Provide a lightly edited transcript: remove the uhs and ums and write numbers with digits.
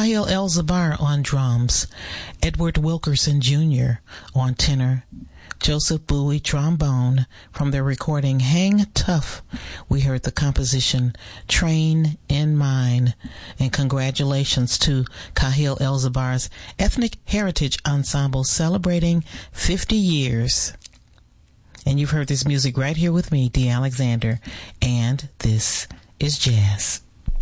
Kahil El-Zabar on drums, Edward Wilkerson Jr. on tenor, Joseph Bowie trombone. From their recording Hang Tough, we heard the composition Train in Mine. And congratulations to Kahil El-Zabar's Ethnic Heritage Ensemble celebrating 50 years. And you've heard this music right here with me, Dee Alexander, and this is jazz.